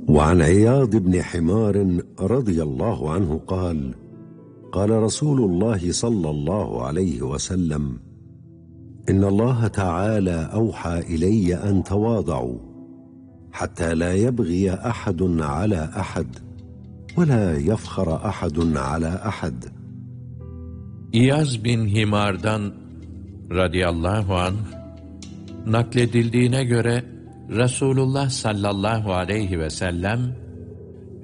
وعن عياض بن حمار رضي الله عنه قال: قال رسول الله صلى الله عليه وسلم: إن الله تعالى أوحى إلي أن تواضعوا حتى لا يبغي أحد على أحد ولا يفخر أحد على أحد. İyaz bin Himar'dan radıyallahu anh nakledildiğine göre Resulullah sallallahu aleyhi ve sellem